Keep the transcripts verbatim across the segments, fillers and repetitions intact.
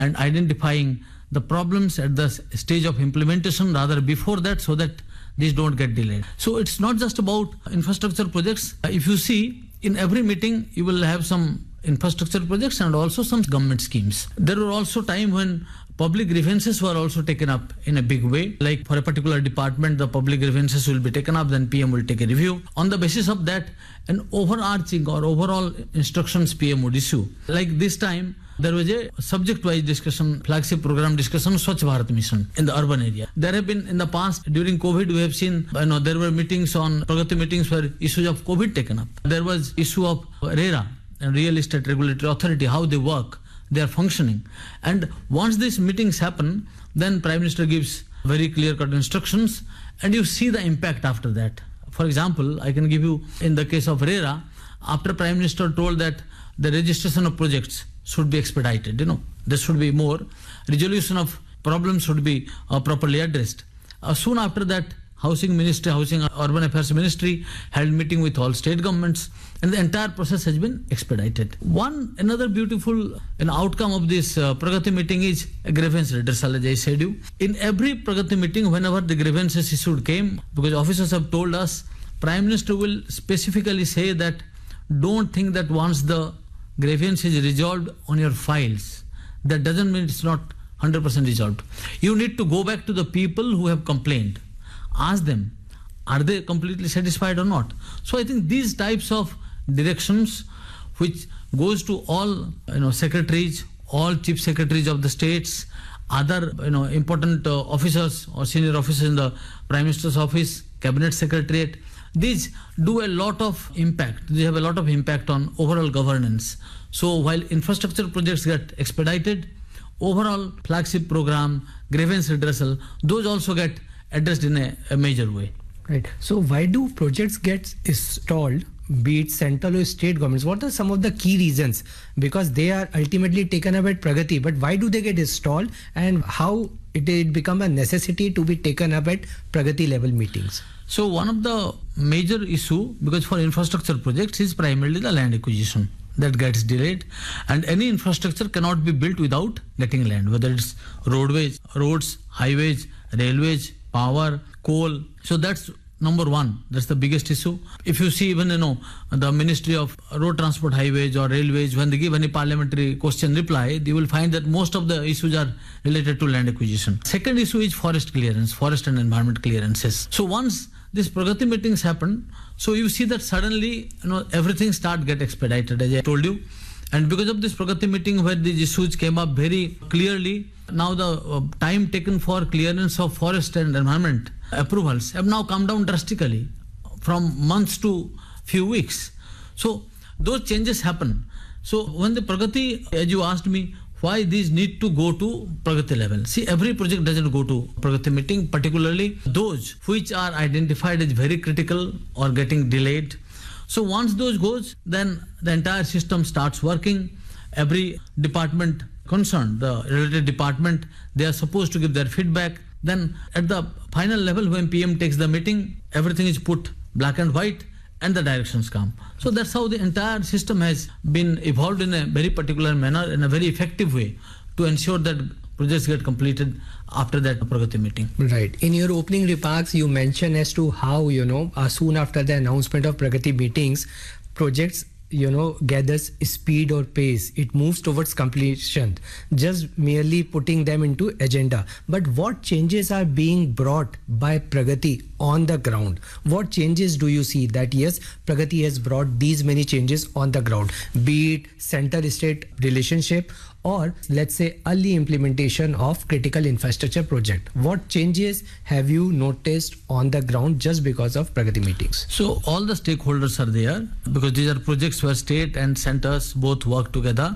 and identifying the problems at the stage of implementation rather before that, so that these don't get delayed. So it's not just about infrastructure projects. If you see, in every meeting you will have some infrastructure projects and also some government schemes. There were also time when public grievances were also taken up in a big way. Like for a particular department, the public grievances will be taken up, then P M will take a review. On the basis of that, an overarching or overall instructions P M would issue. Like this time, there was a subject-wise discussion, flagship program discussion, Swachh Bharat Mission in the urban area. There have been in the past, during COVID, we have seen, you know, there were meetings on Pragati meetings where issues of COVID taken up. There was issue of RERA, and Real Estate Regulatory Authority, how they work, they are functioning. And once these meetings happen, then Prime Minister gives very clear-cut instructions, and you see the impact after that. For example, I can give you, in the case of RERA, after Prime Minister told that the registration of projects should be expedited, you know, there should be more, resolution of problems should be uh, properly addressed. Uh, soon after that, Housing Ministry, Housing Urban Affairs Ministry held meeting with all state governments, and the entire process has been expedited. One another beautiful an outcome of this uh, Pragati meeting is a grievance redressal, as I said you. In every Pragati meeting, whenever the grievances issued came, because officers have told us, Prime Minister will specifically say that don't think that once the grievance is resolved on your files, that doesn't mean it's not one hundred percent resolved. You need to go back to the people who have complained. Ask them, are they completely satisfied or not? So I think these types of directions, which goes to all, you know, secretaries, all chief secretaries of the states, other, you know, important uh, officers or senior officers in the Prime Minister's office, Cabinet Secretariat, these do a lot of impact. They have a lot of impact on overall governance. So while infrastructure projects get expedited, overall flagship program, grievance redressal, those also get addressed in a, a major way. Right. So why do projects get stalled, be it central or state governments? What are some of the key reasons? Because they are ultimately taken up at Pragati, but why do they get stalled, and how it, it become a necessity to be taken up at Pragati level meetings? So one of the major issue, because for infrastructure projects, is primarily the land acquisition that gets delayed, and any infrastructure cannot be built without getting land, whether it's roadways, roads, highways, railways, power, coal. So that's number one. That's the biggest issue. If you see, even, you know, the Ministry of Road Transport, Highways or Railways, when they give any parliamentary question reply, you will find that most of the issues are related to land acquisition. Second issue is forest clearance, forest and environment clearances. So once these Pragati meetings happen, so you see that suddenly, you know, everything start get expedited, as I told you. And because of this Pragati meeting where these issues came up very clearly, now the uh, time taken for clearance of forest and environment approvals have now come down drastically from months to few weeks. So those changes happen. So when the Pragati, as you asked me, why these need to go to Pragati level. See, every project doesn't go to Pragati meeting, particularly those which are identified as very critical or getting delayed. So once those goes, then the entire system starts working. Every department concerned, the related department, they are supposed to give their feedback. Then at the final level, when P M takes the meeting, everything is put black and white and the directions come. So that's how the entire system has been evolved in a very particular manner, in a very effective way, to ensure that projects get completed after that Pragati meeting. Right. In your opening remarks, you mentioned as to how, you know, uh, soon after the announcement of Pragati meetings, projects, you know, gathers speed or pace. It moves towards completion, just merely putting them into agenda. But what changes are being brought by Pragati on the ground? What changes do you see that, yes, Pragati has brought these many changes on the ground, be it center-state relationship or let's say early implementation of critical infrastructure project? What changes have you noticed on the ground just because of Pragati meetings? So all the stakeholders are there, because these are projects where state and centers both work together.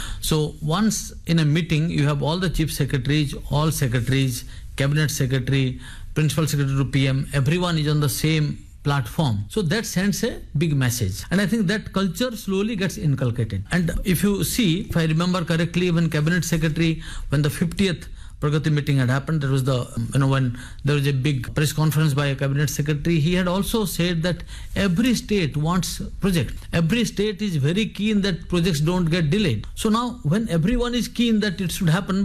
So once in a meeting, you have all the chief secretaries, all secretaries, cabinet secretary, principal secretary to P M, everyone is on the same platform. So that sends a big message. And I think that culture slowly gets inculcated. And if you see, if I remember correctly, when cabinet secretary, when the fiftieth Pragati meeting had happened. There was the, you know, when there was a big press conference by a cabinet secretary, he had also said that every state wants project. Every state is very keen that projects don't get delayed. So now when everyone is keen that it should happen,